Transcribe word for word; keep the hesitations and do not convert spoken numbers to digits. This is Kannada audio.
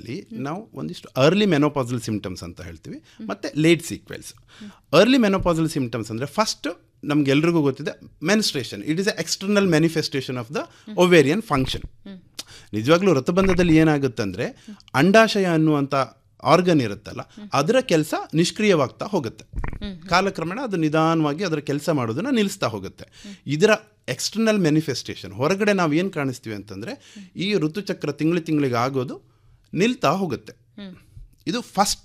ವುಮೆನ್ಸಲ್ಲಿ ನಾವು ಒಂದಿಷ್ಟು ಅರ್ಲಿ ಮೆನೋಪಾಸಲ್ ಸಿಮ್ಟಮ್ಸ್ ಅಂತ ಹೇಳ್ತೀವಿ ಮತ್ತು late sequels. Early menopausal symptoms ಅಂದರೆ ಫಸ್ಟ್ ನಮಗೆಲ್ರಿಗೂ ಗೊತ್ತಿದೆ menstruation. It is A external manifestation of the ovarian function. ನಿಜವಾಗ್ಲೂ ಋತುಬಂಧದಲ್ಲಿ ಏನಾಗುತ್ತಂದರೆ ಅಂಡಾಶಯ ಅನ್ನುವಂಥ ಆರ್ಗನ್ ಇರುತ್ತಲ್ಲ, ಅದರ ಕೆಲಸ ನಿಷ್ಕ್ರಿಯವಾಗ್ತಾ ಹೋಗುತ್ತೆ. ಕಾಲಕ್ರಮೇಣ ಅದು ನಿಧಾನವಾಗಿ ಅದರ ಕೆಲಸ ಮಾಡೋದನ್ನು ನಿಲ್ಲಿಸ್ತಾ ಹೋಗುತ್ತೆ. ಇದರ ಎಕ್ಸ್ಟರ್ನಲ್ ಮ್ಯಾನಿಫೆಸ್ಟೇಷನ್ ಹೊರಗಡೆ ನಾವು ಏನು ಕಾಣಿಸ್ತೀವಿ ಅಂತಂದರೆ ಈ ಋತುಚಕ್ರ ತಿಂಗಳು ತಿಂಗಳಿಗೆ ಆಗೋದು ನಿಲ್ತಾ ಹೋಗುತ್ತೆ. ಇದು ಫಸ್ಟ್